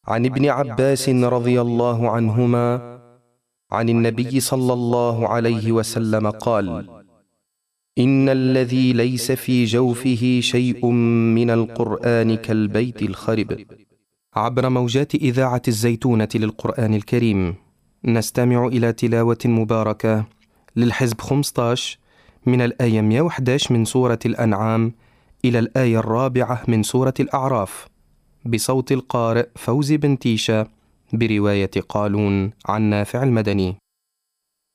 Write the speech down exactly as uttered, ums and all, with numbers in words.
عن ابن عباس رضي الله عنهما عن النبي صلى الله عليه وسلم قال: إن الذي ليس في جوفه شيء من القرآن كالبيت الخرب. عبر موجات إذاعة الزيتونة للقرآن الكريم نستمع إلى تلاوة مباركة للحزب خمسة عشر من الآية مئة وأحد عشر من سورة الأنعام إلى الآية الرابعة من سورة الأعراف، بصوت القارئ فوزي بن تيشة، برواية قالون عن نافع المدني.